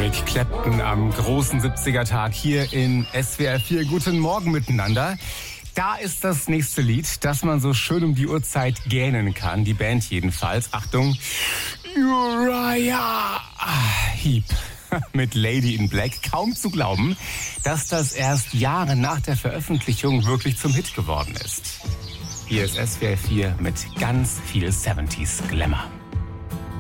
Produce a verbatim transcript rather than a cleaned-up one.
Eric Clapton am großen siebziger-Tag hier in S W R vier. Guten Morgen miteinander. Da ist das nächste Lied, das man so schön um die Uhrzeit gähnen kann. Die Band jedenfalls. Achtung. Uriah Heep mit Lady in Black. Kaum zu glauben, dass das erst Jahre nach der Veröffentlichung wirklich zum Hit geworden ist. Hier ist S W R vier mit ganz viel siebziger Glamour.